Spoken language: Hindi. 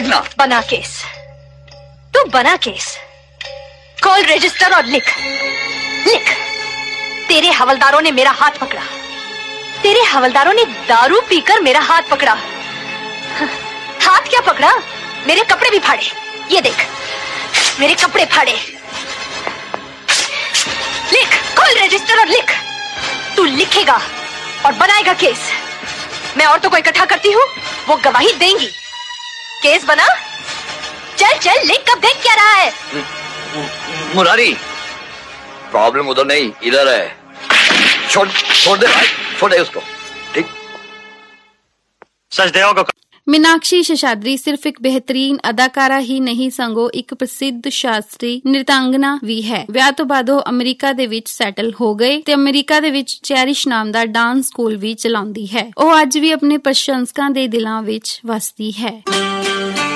लिखना। बना केस, तू बना केस, कॉल रजिस्टर और लिख। लिख, तेरे हवलदारों ने मेरा हाथ पकड़ा, तेरे हवलदारों ने दारू पीकर मेरा हाथ पकड़ा। हाथ क्या पकड़ा, मेरे कपड़े भी फाड़े। ये देख, मेरे कपड़े फाड़े। लिख, कॉल रजिस्टर और लिख। तू लिखेगा और बनाएगा केस। मैं औरतों को इकट्ठा करती हूँ, वो गवाही देंगी। केस बना, चल चल लिख, कब देख क्या रहा है? मुरारी, प्रॉब्लम उधर नहीं इधर है। छोड़ दे भाई, छोड़ दे उसको। ठीक, सचदेव को। मीनाक्षी शेषाद्री सिर्फ ਇੱਕ ਬਿਹਤਰੀਨ ਅਦਾਕਾਰਾ ਹੀ ਨਹੀਂ ਸਗੋਂ ਇੱਕ ਪ੍ਰਸਿੱਧ ਸ਼ਾਸਤਰੀ ਨ੍ਰਿਤਾਂਗਨਾ ਵੀ ਹੈ। ਵਿਆਹ ਤੋਂ ਬਾਅਦ ਉਹ ਅਮਰੀਕਾ ਦੇ ਵਿੱਚ ਸੈਟਲ ਹੋ ਗਏ ਤੇ ਅਮਰੀਕਾ ਦੇ ਵਿੱਚ ਚੈਰਿਸ਼ ਨਾਮ ਦਾ ਡਾਂਸ ਸਕੂਲ ਵੀ ਚਲਾਉਂਦੀ ਹੈ। ਉਹ ਅੱਜ ਵੀ ਆਪਣੇ ਪ੍ਰਸ਼ੰਸਕਾਂ ਦੇ ਦਿਲਾਂ ਵਿੱਚ ਵਸਦੀ ਹੈ।